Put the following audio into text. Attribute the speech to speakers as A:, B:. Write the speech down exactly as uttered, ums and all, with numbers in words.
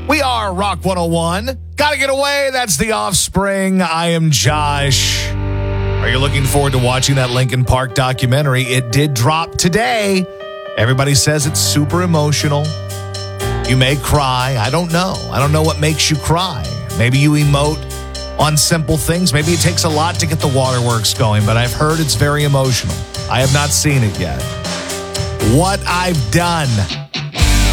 A: We are Rock one oh one. Gotta get away. That's The Offspring. I am Josh. Are you looking forward to watching that Linkin Park documentary? It did drop today. Everybody says it's super emotional. You may cry. I don't know. I don't know what makes you cry. Maybe you emote on simple things. Maybe it takes a lot to get the waterworks going, but I've heard it's very emotional. I have not seen it yet. What I've Done.